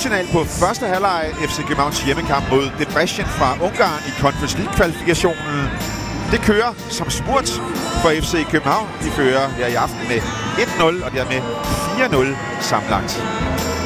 slutsignal på første halvleg. FC Københavns hjemmekamp mod Debrecen fra Ungarn i Conference League-kvalifikationen. Det kører som smurt for FC København. De fører her i aften med 1-0, og dermed 4-0 sammenlagt.